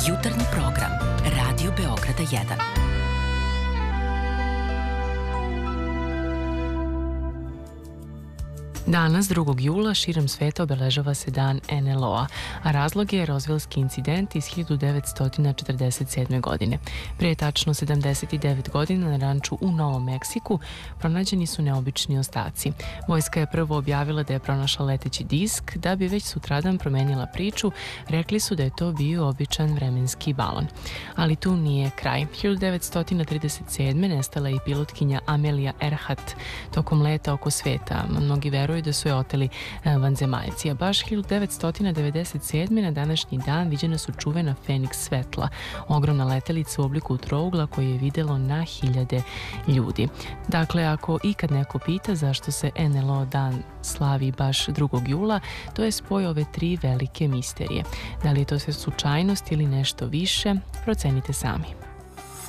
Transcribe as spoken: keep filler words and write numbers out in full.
Jutarnji program Radio Beograda jedan. Danas, drugog jula, širom sveta obeležava se dan en el o-a, a razlog je Rozvilski incident iz hiljadu devetsto četrdeset sedme. godine. Prije tačno sedamdeset devet godina na ranču u Novom Meksiku pronađeni su neobični ostaci. Vojska je prvo objavila da je pronašla leteći disk, da bi već sutradan promenila priču, rekli su da je to bio običan vremenski balon. Ali tu nije kraj. hiljadu devetsto trideset sedme. nestala je i pilotkinja Amelia Earhart tokom leta oko sveta. Mnogi veruju da su je oteli vanzemaljci, a baš hiljadu devetsto devedeset sedme. na današnji dan viđena su čuvena Feniks svetla, ogromna letelica u obliku trougla koju je videlo na hiljade ljudi. Dakle, ako ikad neko pita zašto se en el o dan slavi baš drugog jula, to je spoj ove tri velike misterije. Da li je to sve slučajnost ili nešto više, procenite sami.